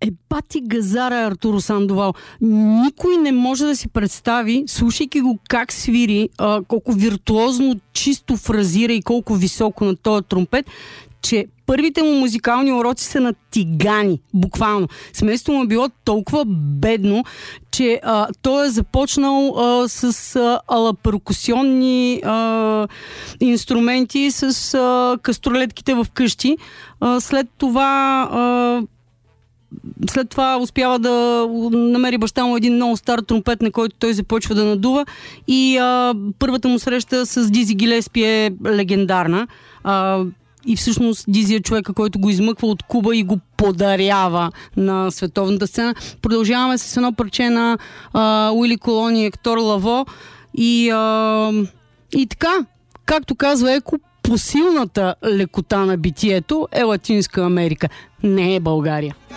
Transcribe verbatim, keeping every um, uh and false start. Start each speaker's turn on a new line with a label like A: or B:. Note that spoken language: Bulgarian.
A: Е, бати газара е Артуро Сандовал. Никой не може да си представи, слушайки го как свири, а, колко виртуозно, чисто фразира и колко високо на този тромпет, че първите му музикални уроци са на тигани, буквално. Семейството му е било толкова бедно, че а, той е започнал а, с а, алаперкусионни а, инструменти, с а, кастролетките в къщи. А, след това а, след това успява да намери баща му един много стар тромпет, на който той започва да надува, и а, първата му среща с Дизи Гилеспи е легендарна. А, И всъщност Дизи е човека, който го измъква от Куба и го подарява на световната сцена. Продължаваме с едно парче на а, Уили Колон и Ектор Лаво. И, а, и така, както казва Еко, посилната лекота на битието е Латинска Америка, не е България.